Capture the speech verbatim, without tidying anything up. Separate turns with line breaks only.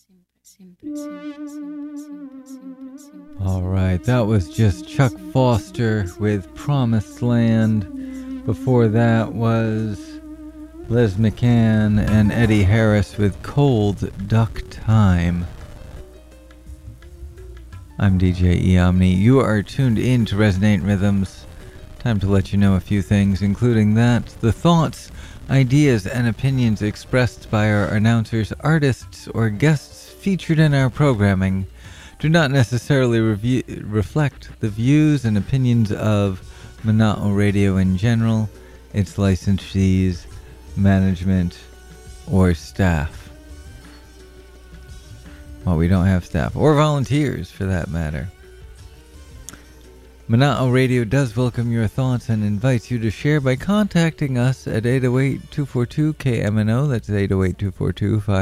All right, that was just Chuck Foster with Promised Land. Before that was Les McCann and Eddie Harris with Cold Duck Time. I'm D J Eomni. You are tuned in to Resonate Rhythms. Time to let you know a few things, including that the thoughts, ideas, and opinions expressed by our announcers, artists, or guests featured in our programming do not necessarily review, reflect the views and opinions of Mana'o Radio in general, its licensees, management, or staff. Well, we don't have staff, or volunteers for that matter. Mana'o Radio does welcome your thoughts and invites you to share by contacting us at eight oh eight, two four two, K M N O. That's eight oh eight, two four two, five